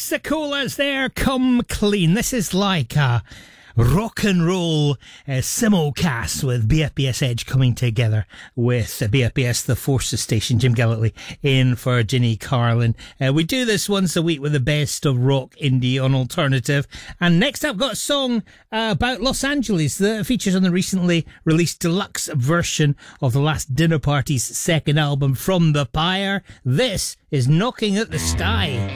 Mexicolas there, Come Clean. This is like a rock and roll simulcast with BFBS Edge coming together with BFBS The Forces station, Jim Gallantly in for Ginny Carlin. We do this once a week with the best of rock, indie on alternative. And next up, got a song about Los Angeles that features on the recently released deluxe version of The Last Dinner Party's second album, From the Pyre. This is Knocking at the Sky.